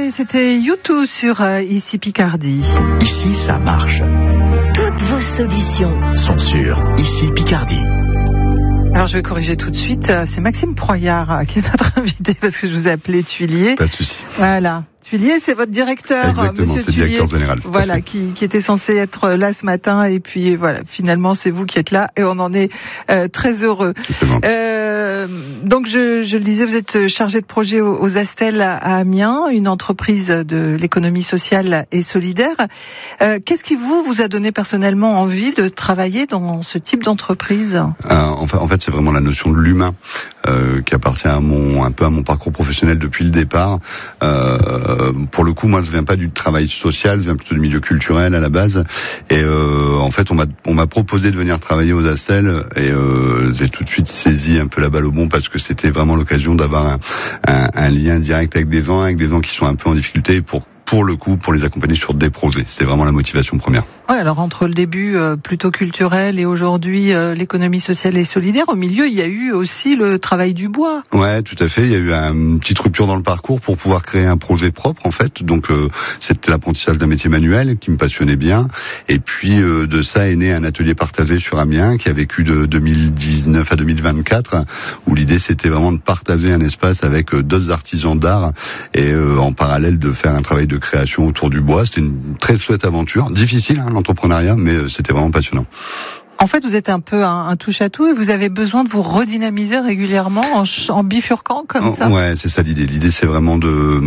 Et c'était U2 sur Ici Picardie. Ici, ça marche. Toutes vos solutions Sont sur Ici Picardie. Alors je vais corriger tout de suite, c'est Maxime Proyard qui est notre invité parce que je vous ai appelé Tuilier. Pas de souci. Voilà. Tuilier, c'est votre directeur, Exactement, Monsieur c'est Tuilier. directeur général. Voilà, qui était censé être là ce matin et puis voilà, finalement c'est vous qui êtes là et on en est très heureux. C'est bon. Donc je le disais, vous êtes chargé de projet aux Astels à Amiens, une entreprise de l'économie sociale et solidaire. Qu'est-ce qui vous a donné personnellement envie de travailler dans ce type d'entreprise ? En fait, c'est vraiment la notion de l'humain qui appartient à un peu à mon parcours professionnel depuis le départ. Pour le coup, moi, je viens pas du travail social, je viens plutôt du milieu culturel à la base. Et en fait, on m'a proposé de venir travailler aux Astels et j'ai tout de suite saisi un peu la balle au bon parce que c'était vraiment l'occasion d'avoir un lien direct avec des gens qui sont un peu en difficulté pour le coup, pour les accompagner sur des projets. C'est vraiment la motivation première. Ouais, alors entre le début plutôt culturel et aujourd'hui l'économie sociale et solidaire, au milieu, il y a eu aussi le travail du bois. Ouais, tout à fait. Il y a eu une petite rupture dans le parcours pour pouvoir créer un projet propre, en fait. Donc, c'était l'apprentissage d'un métier manuel qui me passionnait bien. Et puis, de ça est né un atelier partagé sur Amiens qui a vécu de 2019 à 2024, où l'idée, c'était vraiment de partager un espace avec d'autres artisans d'art et en parallèle de faire un travail de création autour du bois. C'était une très chouette aventure. Difficile, l'entrepreneuriat, mais c'était vraiment passionnant. En fait, vous êtes un peu un touche-à-tout et vous avez besoin de vous redynamiser régulièrement en bifurquant comme ça. Ouais, c'est ça l'idée. L'idée, c'est vraiment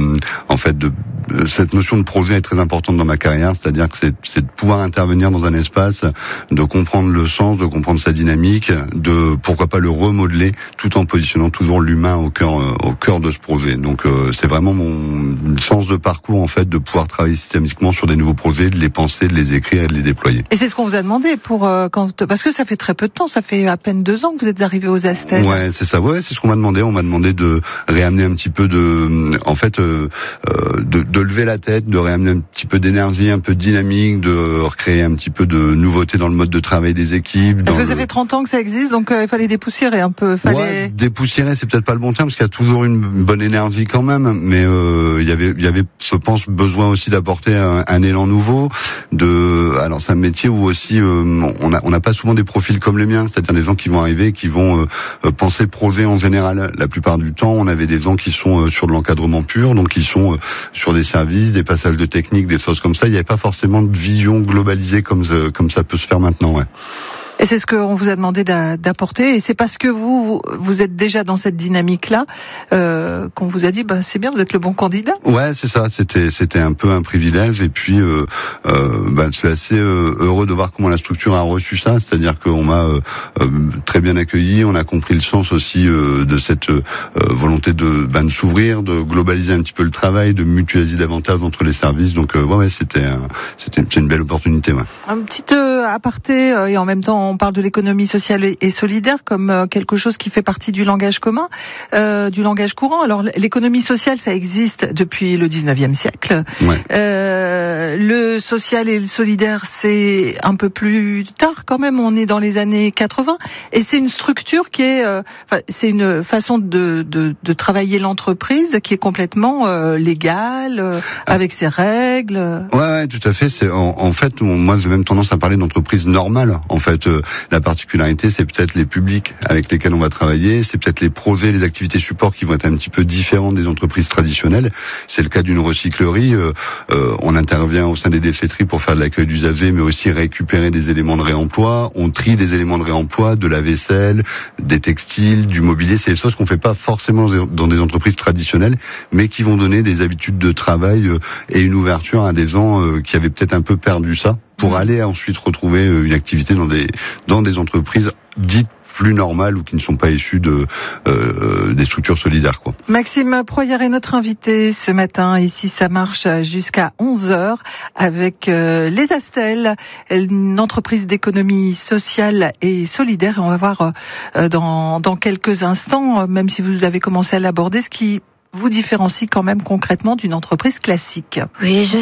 cette notion de projet est très importante dans ma carrière, c'est-à-dire que c'est de pouvoir intervenir dans un espace, de comprendre le sens, de comprendre sa dynamique, de pourquoi pas le remodeler, tout en positionnant toujours l'humain au cœur de ce projet. Donc, c'est vraiment mon sens de parcours, en fait, de pouvoir travailler systématiquement sur des nouveaux projets, de les penser, de les écrire et de les déployer. Et c'est ce qu'on vous a demandé parce que ça fait très peu de temps, ça fait à peine 2 ans que vous êtes arrivé aux Astels. Ouais, c'est ça. Ouais, c'est ce qu'on m'a demandé. On m'a demandé de réamener un petit peu de lever la tête, de réamener un petit peu d'énergie, un peu de dynamique, de recréer un petit peu de nouveauté dans le mode de travail des équipes. Parce que ça fait 30 ans que ça existe, donc il fallait dépoussiérer un peu. Ouais, dépoussiérer, c'est peut-être pas le bon terme, parce qu'il y a toujours une bonne énergie quand même, mais il y avait, je pense, besoin aussi d'apporter un élan nouveau. Alors c'est un métier où aussi on n'a pas souvent des profils comme les miens, c'est-à-dire des gens qui vont arriver, qui vont penser projet en général. La plupart du temps, on avait des gens qui sont sur de l'encadrement pur, donc qui sont sur des services, des passages de technique, des choses comme ça. Il n'y avait pas forcément de vision globalisée comme ça peut se faire maintenant. Ouais. Et c'est ce qu'on vous a demandé d'apporter. Et c'est parce que vous êtes déjà dans cette dynamique-là qu'on vous a dit, c'est bien, vous êtes le bon candidat. Ouais, c'est ça. C'était un peu un privilège. Et puis, je suis assez heureux de voir comment la structure a reçu ça. C'est-à-dire qu'on m'a très bien accueilli. On a compris le sens aussi de cette volonté de s'ouvrir, de globaliser un petit peu le travail, de mutualiser davantage entre les services. Donc, c'était une belle opportunité. Ouais. Un petit aparté et en même temps on parle de l'économie sociale et solidaire comme quelque chose qui fait partie du langage commun, du langage courant. Alors l'économie sociale, ça existe depuis le 19e siècle. Ouais. Le social et le solidaire, c'est un peu plus tard quand même. On est dans les années 80 et c'est une structure qui est, c'est une façon de travailler l'entreprise qui est complètement légale, avec ses règles. Ouais, tout à fait. C'est en fait, moi j'ai même tendance à parler d'entreprise normale. En fait, la particularité, c'est peut-être les publics avec lesquels on va travailler, c'est peut-être les projets, les activités support qui vont être un petit peu différentes des entreprises traditionnelles. C'est le cas d'une recyclerie. On intervient au sein des déchetteries pour faire de l'accueil d'usagers, mais aussi récupérer des éléments de réemploi. On trie des éléments de réemploi, de la vaisselle, des textiles, du mobilier. C'est des choses qu'on fait pas forcément dans des entreprises traditionnelles, mais qui vont donner des habitudes de travail et une ouverture à des gens qui avaient peut-être un peu perdu ça, pour aller ensuite retrouver une activité dans des entreprises dites plus normales ou qui ne sont pas issues des structures solidaires, quoi. Maxime Proyard est notre invité ce matin. Ici, ça marche jusqu'à 11h avec les Astels, une entreprise d'économie sociale et solidaire. Et on va voir dans quelques instants, même si vous avez commencé à l'aborder, ce qui vous différencie quand même concrètement d'une entreprise classique. Oui,